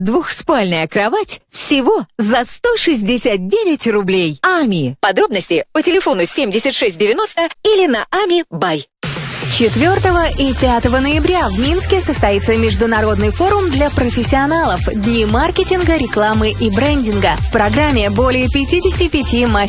Двухспальная кровать всего за 169 рублей. Ами. Подробности по телефону 7690 или на Ами.бай. 4 и 5 ноября в Минске состоится международный форум для профессионалов, дни маркетинга, рекламы и брендинга. В программе более 55 мастер